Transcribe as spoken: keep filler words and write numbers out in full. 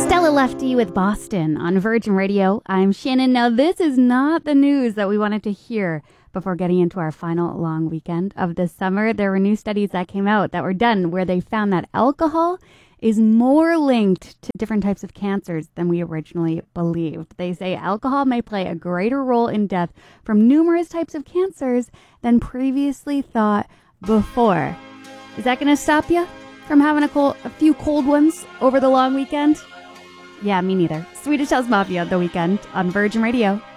Stella Lefty with Boston on Virgin Radio. I'm Shannon. Now, this is not the news that we wanted to hear before getting into our final long weekend of the summer. There were new studies that came out that were done where they found that alcohol is more linked to different types of cancers than we originally believed. They say alcohol may play a greater role in death from numerous types of cancers than previously thought before. Is that going to stop you from having a, cold, a few cold ones over the long weekend? Yeah, me neither. Swedish House Mafia, The Weekend on Virgin Radio.